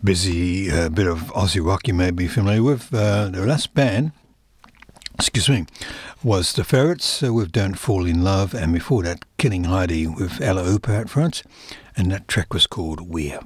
busy bit of Aussie rock you may be familiar with. The last band, was the Ferrets with Don't Fall in Love, and before that, Killing Heidi with Ella Hooper out front, and that track was called We're.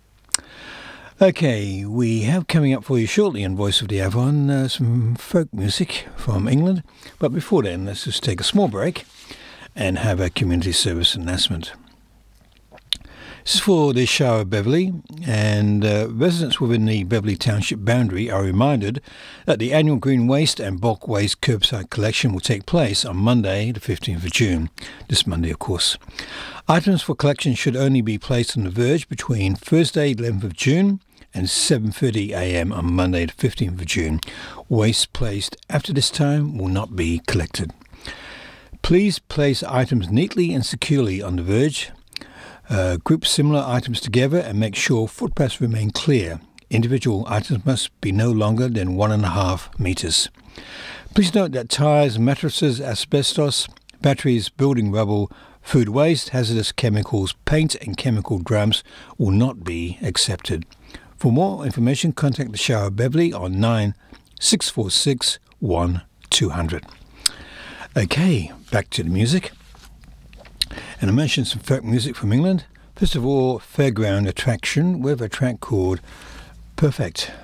Okay, we have coming up for you shortly on Voice of the Avon some folk music from England, but before then, let's just take a small break and have a community service announcement. This is for the Shire of Beverley, and residents within the Beverley Township boundary are reminded that the annual green waste and bulk waste curbside collection will take place on Monday, the 15th of June. This Monday, of course. Items for collection should only be placed on the verge between Thursday, 11th of June and 7:30 a.m. on Monday, the 15th of June. Waste placed after this time will not be collected. Please place items neatly and securely on the verge. Group similar items together and make sure footpaths remain clear. Individual items must be no longer than 1.5 meters. Please note that tyres, mattresses, asbestos, batteries, building rubble, food waste, hazardous chemicals, paint and chemical drums will not be accepted. For more information, contact the Shire of Beverley on 9646 1200. Okay, back to the music. And I mentioned some folk music from England. First of all, Fairground Attraction with a track called Perfect.